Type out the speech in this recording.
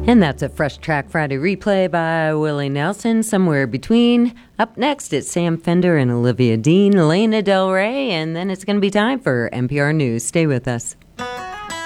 And that's a Fresh Track Friday replay by Willie Nelson, Somewhere Between. Up next, it's Sam Fender and Olivia Dean, Lana Del Rey, and then it's going to be time for NPR News. Stay with us.